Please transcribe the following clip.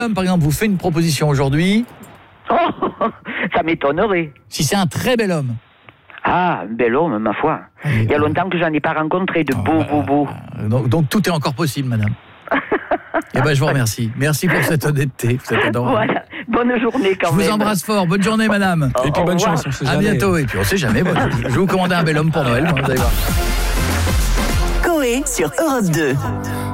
par exemple, vous fait une proposition aujourd'hui. Oh, ça m'étonnerait. Si c'est un très bel homme. Ah, un bel homme, ma foi. Il y a longtemps que j'en ai pas rencontré de beau. Donc tout est encore possible, madame. Eh ben, je vous remercie. Merci pour cette honnêteté. Vous êtes adorable. Voilà. Bonne journée quand même. Je vous embrasse fort. Bonne journée, madame. Et puis bonne chance, on sait À jamais. bientôt. Et puis on sait jamais. Bon, je vais vous commander un bel homme pour Noël. Vous allez voir. Coé sur Europe 2.